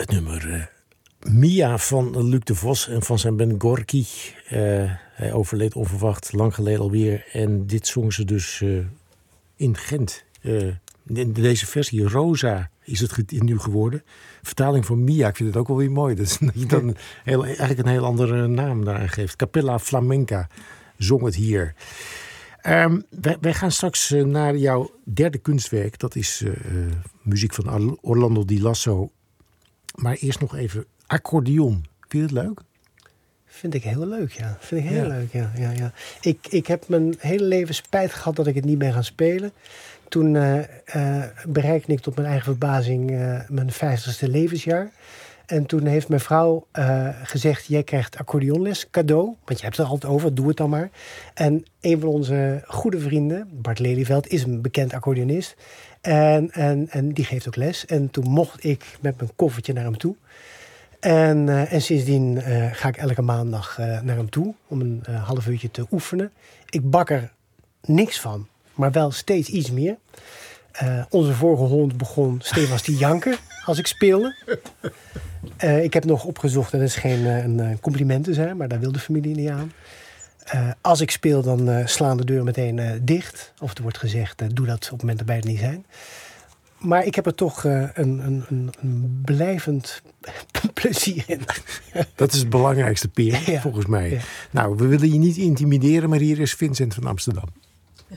Het nummer Mia van Luc de Vos en van zijn band Gorky. Hij overleed onverwacht, lang geleden alweer. En dit zongen ze dus in Gent. In deze versie, Rosa, is het nu geworden. Vertaling van Mia, ik vind het ook wel weer mooi. Dat je dan eigenlijk een heel andere naam daaraan geeft. Capella Flamenca zong het hier. Wij gaan straks naar jouw derde kunstwerk. Dat is muziek van Orlando Di Lasso. Maar eerst nog even accordeon. Vind je het leuk? Vind ik heel leuk, ja. Vind ik heel leuk, ja. Ik heb mijn hele leven spijt gehad dat ik het niet ben gaan spelen. Toen bereikte ik tot mijn eigen verbazing mijn 50ste levensjaar. En toen heeft mijn vrouw gezegd, jij krijgt accordeonles cadeau. Want je hebt het er altijd over, doe het dan maar. En een van onze goede vrienden, Bart Lelyveld, is een bekend accordeonist. En die geeft ook les. En toen mocht ik met mijn koffertje naar hem toe. En sindsdien ga ik elke maandag naar hem toe om een half uurtje te oefenen. Ik bak er niks van, maar wel steeds iets meer. Onze vorige hond begon stevast te janken als ik speelde. Ik heb nog opgezocht, en dat is geen een compliment te zijn, maar daar wil de familie niet aan. Als ik speel, dan slaan de deuren meteen dicht. Of er wordt gezegd, doe dat op het moment dat wij er niet zijn. Maar ik heb er toch een blijvend plezier in. Dat is het belangrijkste, Peer, volgens mij. Ja. Nou, we willen je niet intimideren, maar hier is Vincent van Amsterdam.